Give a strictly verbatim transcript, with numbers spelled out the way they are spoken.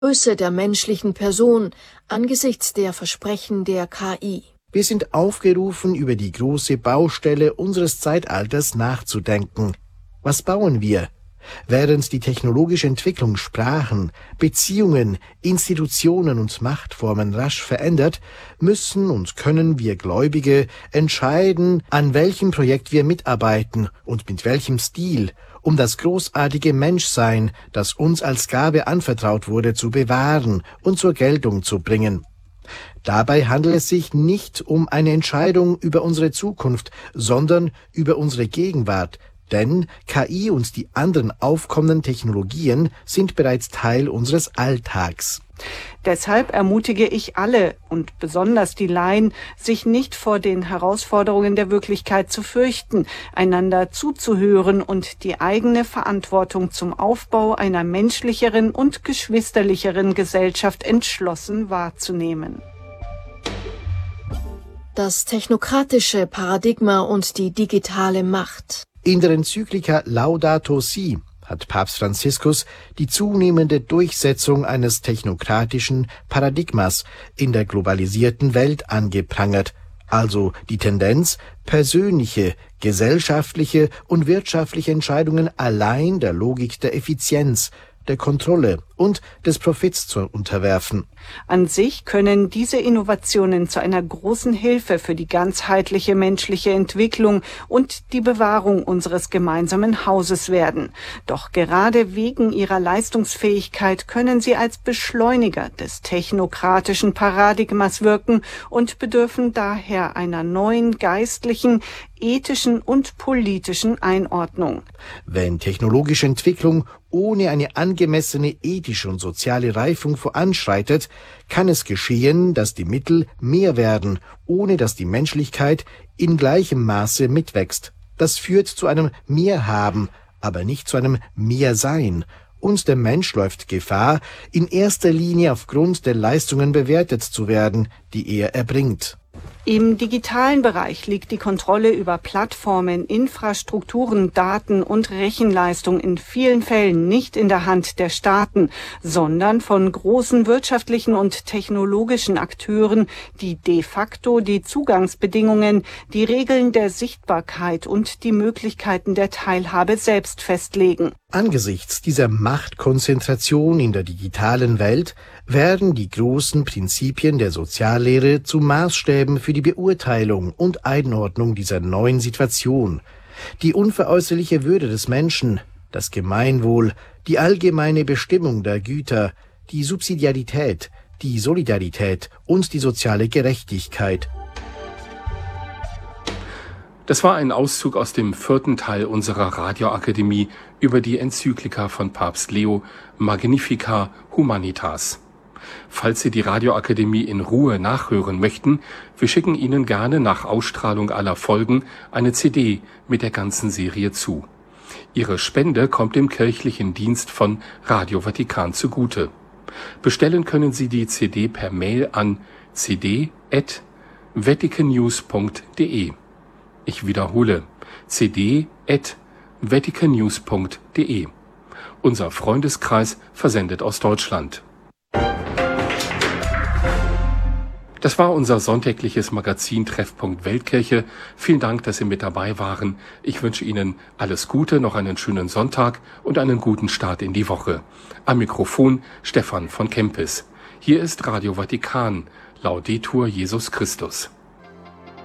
Größe der menschlichen Person angesichts der Versprechen der K I. Wir sind aufgerufen, über die große Baustelle unseres Zeitalters nachzudenken. Was bauen wir? Während die technologische Entwicklung Sprachen, Beziehungen, Institutionen und Machtformen rasch verändert, müssen und können wir Gläubige entscheiden, an welchem Projekt wir mitarbeiten und mit welchem Stil, um das großartige Menschsein, das uns als Gabe anvertraut wurde, zu bewahren und zur Geltung zu bringen. Dabei handelt es sich nicht um eine Entscheidung über unsere Zukunft, sondern über unsere Gegenwart, denn K I und die anderen aufkommenden Technologien sind bereits Teil unseres Alltags. Deshalb ermutige ich alle und besonders die Laien, sich nicht vor den Herausforderungen der Wirklichkeit zu fürchten, einander zuzuhören und die eigene Verantwortung zum Aufbau einer menschlicheren und geschwisterlicheren Gesellschaft entschlossen wahrzunehmen. Das technokratische Paradigma und die digitale Macht. In der Enzyklika Laudato Si hat Papst Franziskus die zunehmende Durchsetzung eines technokratischen Paradigmas in der globalisierten Welt angeprangert, also die Tendenz, persönliche, gesellschaftliche und wirtschaftliche Entscheidungen allein der Logik der Effizienz, der Kontrolle und des Profits zu unterwerfen. An sich können diese Innovationen zu einer großen Hilfe für die ganzheitliche menschliche Entwicklung und die Bewahrung unseres gemeinsamen Hauses werden. Doch gerade wegen ihrer Leistungsfähigkeit können sie als Beschleuniger des technokratischen Paradigmas wirken und bedürfen daher einer neuen geistlichen, ethischen und politischen Einordnung. Wenn technologische Entwicklung ohne eine angemessene ethische und soziale Reifung voranschreitet, kann es geschehen, dass die Mittel mehr werden, ohne dass die Menschlichkeit in gleichem Maße mitwächst. Das führt zu einem Mehrhaben, aber nicht zu einem Mehrsein. Und der Mensch läuft Gefahr, in erster Linie aufgrund der Leistungen bewertet zu werden, die er erbringt. Im digitalen Bereich liegt die Kontrolle über Plattformen, Infrastrukturen, Daten und Rechenleistung in vielen Fällen nicht in der Hand der Staaten, sondern von großen wirtschaftlichen und technologischen Akteuren, die de facto die Zugangsbedingungen, die Regeln der Sichtbarkeit und die Möglichkeiten der Teilhabe selbst festlegen. Angesichts dieser Machtkonzentration in der digitalen Welt werden die großen Prinzipien der Soziallehre zu Maßstäben für die Beurteilung und Einordnung dieser neuen Situation. Die unveräußerliche Würde des Menschen, das Gemeinwohl, die allgemeine Bestimmung der Güter, die Subsidiarität, die Solidarität und die soziale Gerechtigkeit. Das war ein Auszug aus dem vierten Teil unserer Radioakademie über die Enzyklika von Papst Leo Magnificat Humanitas. Falls Sie die Radioakademie in Ruhe nachhören möchten, wir schicken Ihnen gerne nach Ausstrahlung aller Folgen eine C D mit der ganzen Serie zu. Ihre Spende kommt dem kirchlichen Dienst von Radio Vatikan zugute. Bestellen können Sie die C D per Mail an c d at vaticannews punkt d e. Ich wiederhole, c d at vaticannews punkt d e. Unser Freundeskreis versendet aus Deutschland. Das war unser sonntägliches Magazin Treffpunkt Weltkirche. Vielen Dank, dass Sie mit dabei waren. Ich wünsche Ihnen alles Gute, noch einen schönen Sonntag und einen guten Start in die Woche. Am Mikrofon Stefan von Kempis. Hier ist Radio Vatikan. Laudetur Jesus Christus.